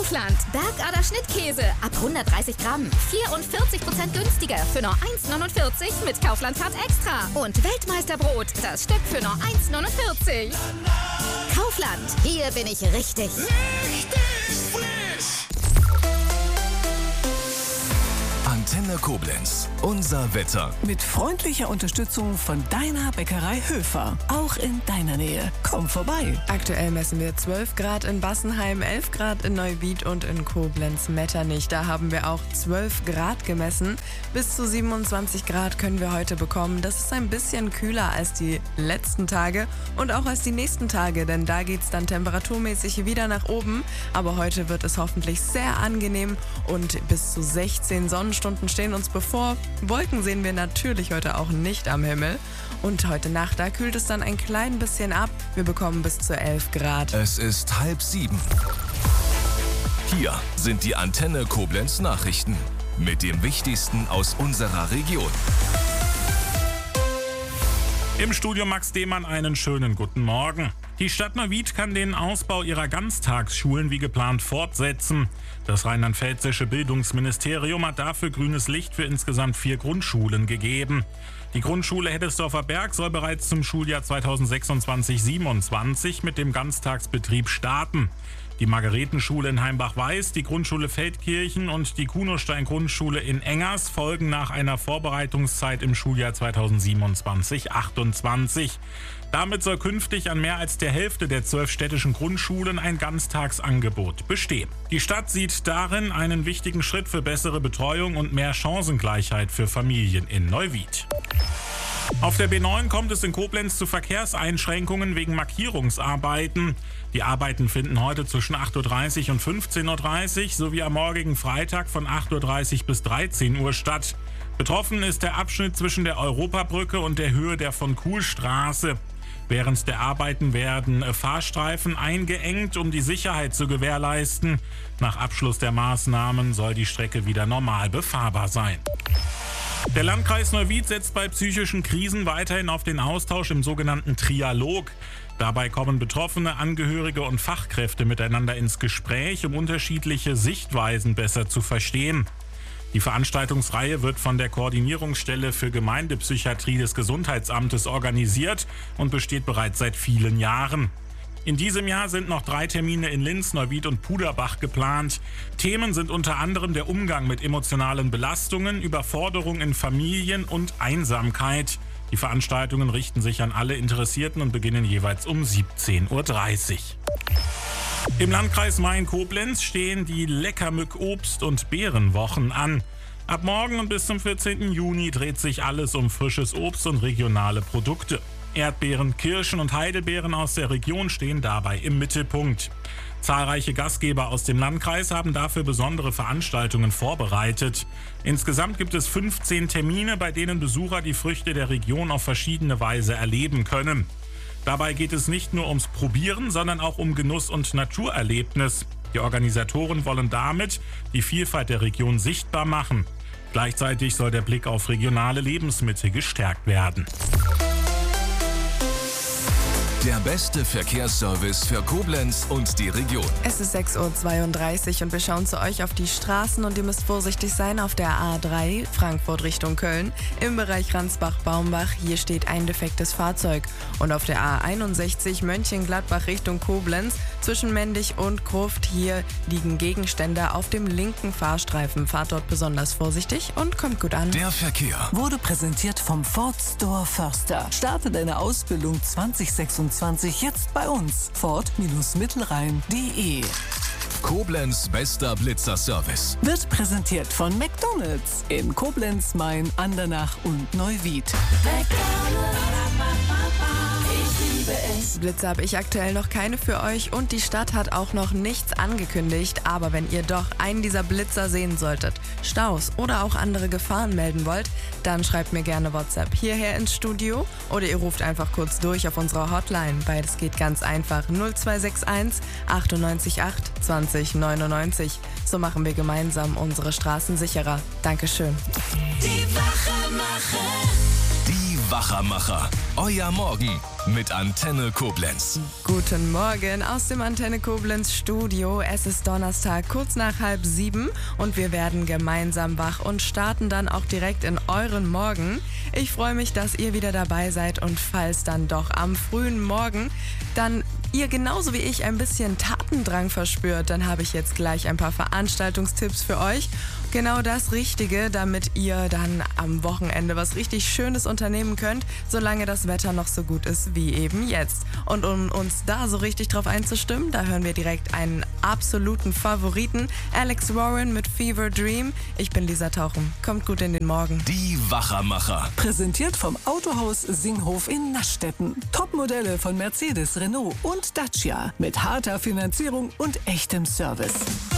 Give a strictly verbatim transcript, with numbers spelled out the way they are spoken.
Kaufland. Bergader Schnittkäse ab hundertdreißig Gramm. vierundvierzig Prozent günstiger für nur eins neunundvierzig mit Kaufland Card Extra. Und Weltmeisterbrot, das Stück für nur eins neunundvierzig. Kaufland, hier bin ich richtig. Richtig frisch! Antenne Koblenz. Unser Wetter. Mit freundlicher Unterstützung von deiner Bäckerei Höfer. Auch in deiner Nähe. Komm vorbei. Aktuell messen wir zwölf Grad in Bassenheim, elf Grad in Neuwied und in Koblenz-Metternich. Da haben wir auch zwölf Grad gemessen. Bis zu siebenundzwanzig Grad können wir heute bekommen. Das ist ein bisschen kühler als die letzten Tage und auch als die nächsten Tage, denn da geht es dann temperaturmäßig wieder nach oben. Aber heute wird es hoffentlich sehr angenehm und bis zu sechzehn Sonnenstunden stehen uns bevor. Wolken sehen wir natürlich heute auch nicht am Himmel. Und heute Nacht, da kühlt es dann ein klein bisschen ab. Wir bekommen bis zu elf Grad. Es ist halb sieben. Hier sind die Antenne Koblenz Nachrichten mit dem Wichtigsten aus unserer Region. Im Studio Max Demann einen schönen guten Morgen. Die Stadt Neuwied kann den Ausbau ihrer Ganztagsschulen wie geplant fortsetzen. Das rheinland-pfälzische Bildungsministerium hat dafür grünes Licht für insgesamt vier Grundschulen gegeben. Die Grundschule Heddesdorfer Berg soll bereits zum Schuljahr zweitausendsechsundzwanzig siebenundzwanzig mit dem Ganztagsbetrieb starten. Die Margaretenschule in Heimbach-Weiß, die Grundschule Feldkirchen und die Kunostein-Grundschule in Engers folgen nach einer Vorbereitungszeit im Schuljahr zweitausendsiebenundzwanzig achtundzwanzig. Damit soll künftig an mehr als der Hälfte der zwölf städtischen Grundschulen ein Ganztagsangebot bestehen. Die Stadt sieht darin einen wichtigen Schritt für bessere Betreuung und mehr Chancengleichheit für Familien in Neuwied. Auf der B neun kommt es in Koblenz zu Verkehrseinschränkungen wegen Markierungsarbeiten. Die Arbeiten finden heute zwischen acht Uhr dreißig und fünfzehn Uhr dreißig sowie am morgigen Freitag von acht Uhr dreißig bis dreizehn Uhr statt. Betroffen ist der Abschnitt zwischen der Europabrücke und der Höhe der Von-Kuhl-Straße. Während der Arbeiten werden Fahrstreifen eingeengt, um die Sicherheit zu gewährleisten. Nach Abschluss der Maßnahmen soll die Strecke wieder normal befahrbar sein. Der Landkreis Neuwied setzt bei psychischen Krisen weiterhin auf den Austausch im sogenannten Trialog. Dabei kommen Betroffene, Angehörige und Fachkräfte miteinander ins Gespräch, um unterschiedliche Sichtweisen besser zu verstehen. Die Veranstaltungsreihe wird von der Koordinierungsstelle für Gemeindepsychiatrie des Gesundheitsamtes organisiert und besteht bereits seit vielen Jahren. In diesem Jahr sind noch drei Termine in Linz, Neuwied und Puderbach geplant. Themen sind unter anderem der Umgang mit emotionalen Belastungen, Überforderung in Familien und Einsamkeit. Die Veranstaltungen richten sich an alle Interessierten und beginnen jeweils um siebzehn Uhr dreißig. Im Landkreis Main-Koblenz stehen die Leckermück-Obst- und Beerenwochen an. Ab morgen und bis zum vierzehnten Juni dreht sich alles um frisches Obst und regionale Produkte. Erdbeeren, Kirschen und Heidelbeeren aus der Region stehen dabei im Mittelpunkt. Zahlreiche Gastgeber aus dem Landkreis haben dafür besondere Veranstaltungen vorbereitet. Insgesamt gibt es fünfzehn Termine, bei denen Besucher die Früchte der Region auf verschiedene Weise erleben können. Dabei geht es nicht nur ums Probieren, sondern auch um Genuss und Naturerlebnis. Die Organisatoren wollen damit die Vielfalt der Region sichtbar machen. Gleichzeitig soll der Blick auf regionale Lebensmittel gestärkt werden. Der beste Verkehrsservice für Koblenz und die Region. Es ist sechs Uhr zweiunddreißig und wir schauen zu euch auf die Straßen und ihr müsst vorsichtig sein auf der A drei Frankfurt Richtung Köln. Im Bereich Ransbach-Baumbach, hier steht ein defektes Fahrzeug. Und auf der A einundsechzig Mönchengladbach Richtung Koblenz zwischen Mendig und Gruft, hier liegen Gegenstände auf dem linken Fahrstreifen. Fahrt dort besonders vorsichtig und kommt gut an. Der Verkehr Wurde präsentiert vom Ford Store Förster. Starte deine Ausbildung zwanzig sechsundzwanzig jetzt bei uns. Ford Mittelrhein punkt de. Koblenz bester Blitzer-Service. Wird präsentiert von McDonald's in Koblenz, Main, Andernach und Neuwied. Blitze habe ich aktuell noch keine für euch und die Stadt hat auch noch nichts angekündigt. Aber wenn ihr doch einen dieser Blitzer sehen solltet, Staus oder auch andere Gefahren melden wollt, dann schreibt mir gerne WhatsApp hierher ins Studio oder ihr ruft einfach kurz durch auf unserer Hotline. Beides geht ganz einfach. null zwei sechs eins achtundneunzig acht zwanzig neunundneunzig. So machen wir gemeinsam unsere Straßen sicherer. Dankeschön. Die Wache machen. Die Wachermacher. Euer Morgen mit Antenne Koblenz. Guten Morgen aus dem Antenne Koblenz Studio. Es ist Donnerstag, kurz nach halb sieben und wir werden gemeinsam wach und starten dann auch direkt in euren Morgen. Ich freue mich, dass ihr wieder dabei seid und falls dann doch am frühen Morgen dann ihr genauso wie ich ein bisschen Tatendrang verspürt, dann habe ich jetzt gleich ein paar Veranstaltungstipps für euch. Genau das Richtige, damit ihr dann am Wochenende was richtig Schönes unternehmen könnt, solange das Wetter noch so gut ist wie eben jetzt. Und um uns da so richtig drauf einzustimmen, da hören wir direkt einen absoluten Favoriten, Alex Warren mit Fever Dream. Ich bin Lisa Tauchen. Kommt gut in den Morgen. Die Wachermacher. Präsentiert vom Autohaus Singhof in Naschstetten. Topmodelle von Mercedes, Renault und Dacia mit harter Finanzierung und echtem Service.